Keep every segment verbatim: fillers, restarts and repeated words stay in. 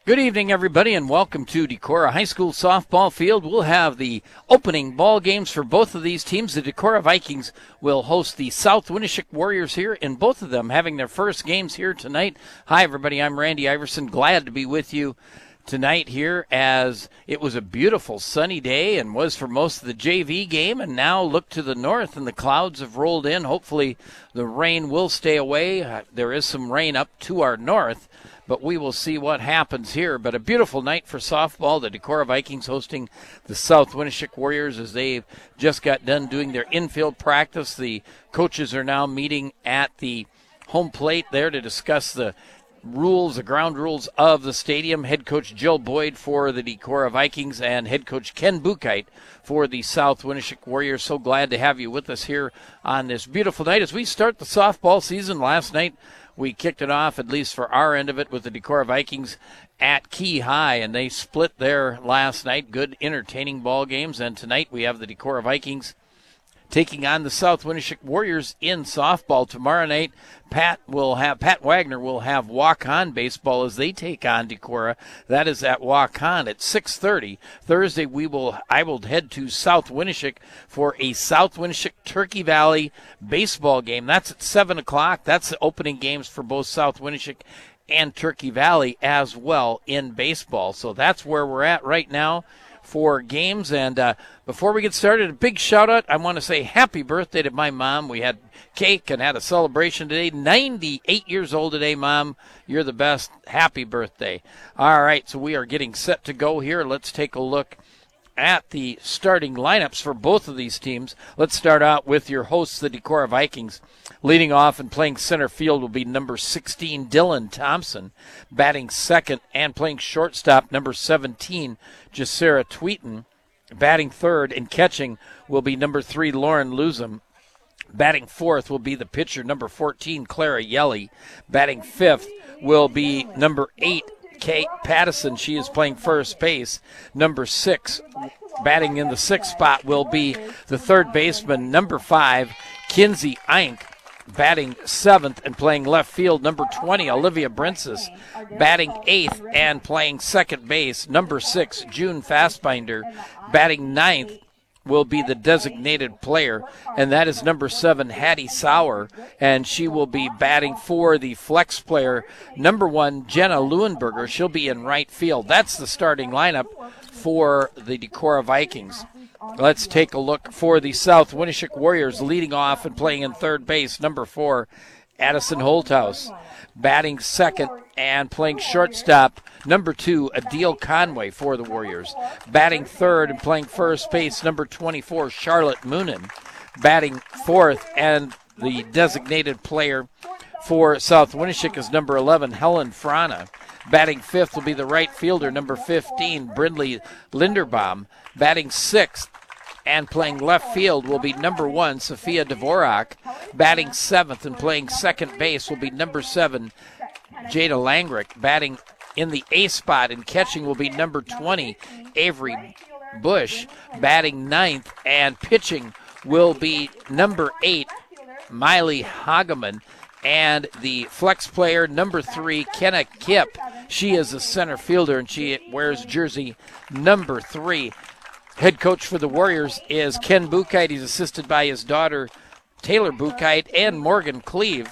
Good evening, everybody, and welcome to Decorah High School softball field. We'll have the opening ball games for both of these teams. The Decorah Vikings will host the South Winneshiek Warriors here, and both of them having their first games here tonight. Hi, everybody. I'm Randy Iverson. Glad to be with you tonight here, as it was a beautiful sunny day and was for most of the J V game, and now look to the north and the clouds have rolled in. Hopefully the rain will stay away. Uh, there is some rain up to our north, but we will see what happens here. But a beautiful night for softball. The Decorah Vikings hosting the South Winneshiek Warriors as they've just got done doing their infield practice. The coaches are now meeting at the home plate there to discuss the rules, the ground rules of the stadium. Head coach Jill Boyd for the Decorah Vikings and head coach Ken Bukite for the South Winneshiek Warriors. So glad to have you with us here on this beautiful night as we start the softball season. Last night we kicked it off, at least for our end of it, with the Decorah Vikings at Key High, and they split there last night. Good, entertaining ball games. And tonight we have the Decorah Vikings taking on the South Winneshiek Warriors in softball. Tomorrow night, Pat will have Pat Wagner will have Waukon baseball as they take on Decorah. That is at Waukon at six thirty. Thursday, we will I will head to South Winneshiek for a South Winneshiek Turkey Valley baseball game. That's at seven o'clock. That's the opening games for both South Winneshiek and Turkey Valley as well in baseball. So that's where we're at right now for games. And uh, before we get started, a big shout out. I want to say happy birthday to my mom. We had cake and had a celebration today. ninety-eight years old today, Mom. You're the best. Happy birthday. All right, so we are getting set to go here. Let's take a look at the starting lineups for both of these teams. Let's start out with your hosts, the Decorah Vikings. Leading off and playing center field will be number sixteen, Dylan Thompson. Batting second and playing shortstop, number seventeen, Jacera Tweeton. Batting third and catching will be number three, Lauren Luzum. Batting fourth will be the pitcher, number fourteen, Clara Yelly. Batting fifth will be number eight, Kate Pattison. She is playing first base. Number six, batting in the sixth spot, will be the third baseman, number five, Kinsey Eink. Batting seventh and playing left field, number twenty, Olivia Brinsis. Batting eighth and playing second base, number six, June Fastbinder. Batting ninth will be the designated player, and that is number seven, Hattie Sauer, and she will be batting for the flex player, number one, Jenna Leuenberger. She'll be in right field. That's the starting lineup for the Decorah Vikings. Let's take a look for the South Winneshiek Warriors. Leading off and playing in third base, number four, Addison Holthouse. Batting second and playing shortstop, number two, Adele Conway for the Warriors. Batting third and playing first base, number twenty-four, Charlotte Moonen. Batting fourth and the designated player for South Winneshiek is number eleven, Helen Frana. Batting fifth will be the right fielder, number fifteen, Brindley Linderbaum. Batting sixth and playing left field will be number one, Sophia Dvorak. Batting seventh and playing second base will be number seven, Jada Langrick. Batting in the A spot and catching will be number twenty, Avery Bush. Batting ninth and pitching will be number eight, Miley Hageman. And the flex player, number three, Kenna Kipp. She is a center fielder, and she wears jersey number three. Head coach for the Warriors is Ken Bukite. He's assisted by his daughter, Taylor Bukite, and Morgan Cleve.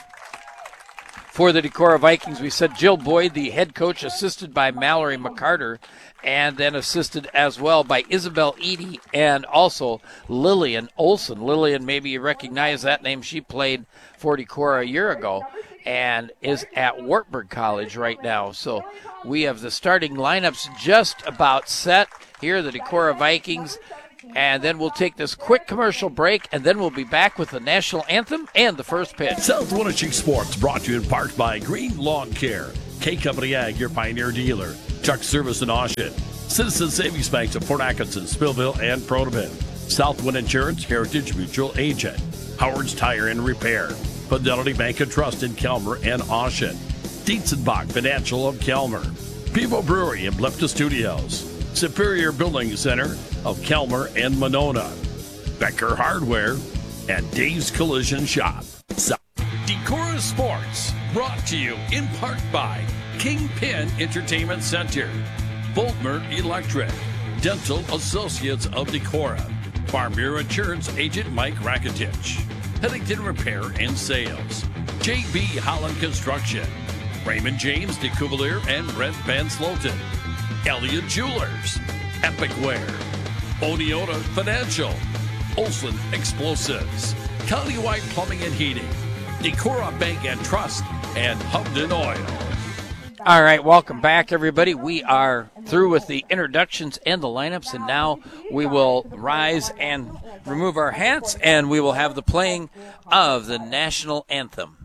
For the Decorah Vikings, we said Jill Boyd, the head coach, assisted by Mallory McCarter, and then assisted as well by Isabel Eady and also Lillian Olson. Lillian, maybe you recognize that name. She played for Decorah a year ago and is at Wartburg College right now. So we have the starting lineups just about set. Here are the Decorah Vikings. And then we'll take this quick commercial break, and then we'll be back with the national anthem and the first pitch. South Winneshiek Sports brought to you in part by Green Lawn Care, K Company Ag, your Pioneer dealer, Chuck Service in Oshet, Citizen Savings Banks of Port Atkinson, Spillville, and Protivin, Southwind Insurance, Heritage Mutual Agent, Howard's Tire and Repair, Fidelity Bank and Trust in Kelmer and Oshet, Dietzenbach Financial of Kelmer, Pivo Brewery and Blipta Studios, Superior Building Center of Kelmer and Monona, Becker Hardware, and Dave's Collision Shop. Decorah Sports Brought to you in part by Kingpin Entertainment Center, Volkmer Electric, Dental Associates of Decorah, Farmier Insurance Agent Mike Rakitich, Pennington Repair and Sales, J B Holland Construction, Raymond James de Cuvalier and Brent Van Sloten, Elliott Jewelers, Epic Wear, Oneota Financial, Olson Explosives, Countywide Plumbing and Heating, Decorah Bank and Trust, and Hubden Oil. All right, welcome back, everybody. We are through with the introductions and the lineups, and now we will rise and remove our hats, and we will have the playing of the national anthem.